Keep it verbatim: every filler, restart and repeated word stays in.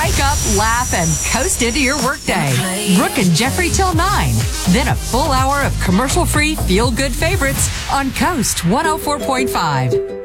Wake up, laugh, and coast into your workday. Brooke and Jeffrey till nine. Then a full hour of commercial-free feel-good favorites on Coast one oh four point five.